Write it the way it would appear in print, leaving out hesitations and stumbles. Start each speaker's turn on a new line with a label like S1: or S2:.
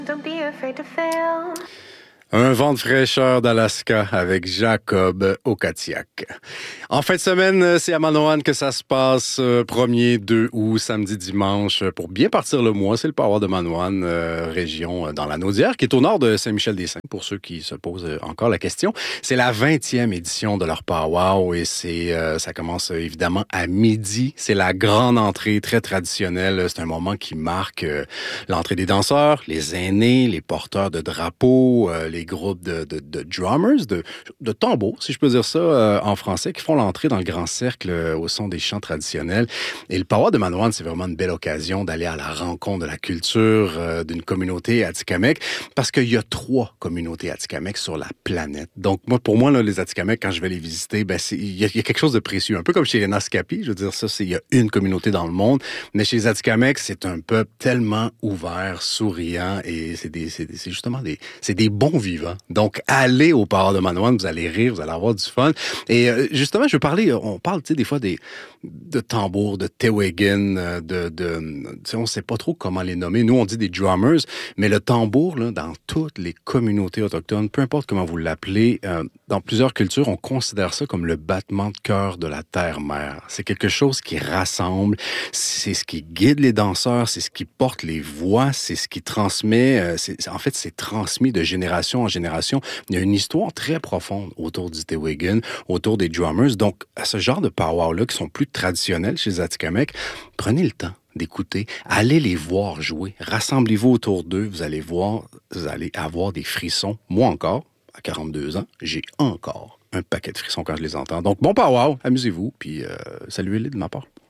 S1: Don't be afraid to fail.
S2: Un vent de fraîcheur d'Alaska avec Jacob Okatiak. En fin de semaine, c'est à Manoan que ça se passe, 1er, 2 août, samedi, dimanche. Pour bien partir le mois, c'est le Powwow de Manoan, région dans la Naudière, qui est au nord de Saint-Michel-des-Saints, pour ceux qui se posent encore la question. C'est la 20e édition de leur Powwow et ça commence évidemment à midi. C'est la grande entrée très traditionnelle. C'est un moment qui marque l'entrée des danseurs, les aînés, les porteurs de drapeaux, les groupes de drummers, de tambours, si je peux dire ça en français, qui font l'entrée dans le grand cercle au son des chants traditionnels. Et le Powwow de Manoan, c'est vraiment une belle occasion d'aller à la rencontre de la culture d'une communauté Atikamekw, parce qu'il y a 3 communautés Atikamekw sur la planète. Donc, pour moi, là, les Atikamekw, quand je vais les visiter, il y a quelque chose de précieux. Un peu comme chez les Naskapi, je veux dire, il y a une communauté dans le monde, mais chez les Atikamekw, c'est un peuple tellement ouvert, souriant, et c'est justement des bons vivants. Donc, allez au Powwow de Manoan, vous allez rire, vous allez avoir du fun. Et justement, on parle, tu sais, des fois de tambours, de Tewagin, on ne sait pas trop comment les nommer. Nous, on dit des drummers, mais le tambour, là, dans toutes les communautés autochtones, peu importe comment vous l'appelez, dans plusieurs cultures, on considère ça comme le battement de cœur de la terre-mère. C'est quelque chose qui rassemble, c'est ce qui guide les danseurs, c'est ce qui porte les voix, c'est ce qui transmet, c'est transmis de génération en génération. Il y a une histoire très profonde autour du Tewagin, autour des drummers. Donc, à ce genre de powwow-là, qui sont plus traditionnels chez les Atikamekw, prenez le temps d'écouter, allez les voir jouer, rassemblez-vous autour d'eux, vous allez avoir des frissons. Moi encore, à 42 ans, j'ai encore un paquet de frissons quand je les entends. Donc, bon powwow, amusez-vous, puis saluez-les de ma part.